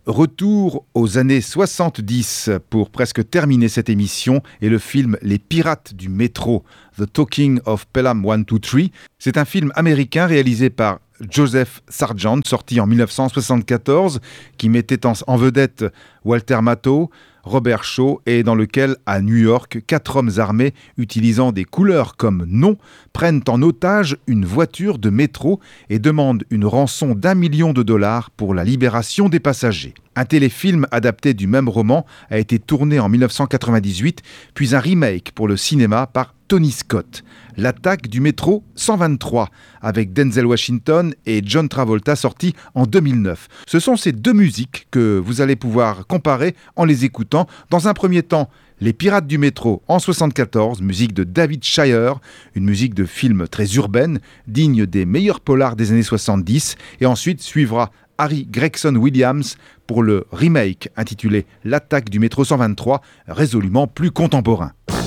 Retour aux années 70 pour presque terminer cette émission et le film Les Pirates du métro, The Talking of Pelham 123. C'est un film américain réalisé par Joseph Sargent, sorti en 1974, qui mettait en vedette Walter Matthau, Robert Shaw, et dans lequel, à New York, 4 hommes armés utilisant des couleurs comme nom prennent en otage une voiture de métro et demandent une rançon d'1 million de dollars pour la libération des passagers. Un téléfilm adapté du même roman a été tourné en 1998, puis un remake pour le cinéma par Tony Scott. L'attaque du métro 123, avec Denzel Washington et John Travolta, sorti en 2009. Ce sont ces deux musiques que vous allez pouvoir comparer en les écoutant. Dans un premier temps, Les Pirates du métro en 1974, musique de David Shire, une musique de film très urbaine, digne des meilleurs polars des années 70. Et ensuite suivra Harry Gregson Williams pour le remake intitulé L'attaque du métro 123, résolument plus contemporain.